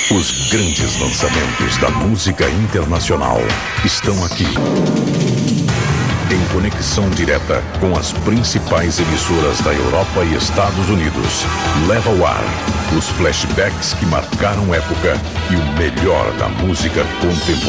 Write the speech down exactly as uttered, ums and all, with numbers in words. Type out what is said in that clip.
Os grandes lançamentos da música internacional estão aqui. Em conexão direta com as principais emissoras da Europa e Estados Unidos. Leva ao ar os flashbacks que marcaram época e o melhor da música contemporânea.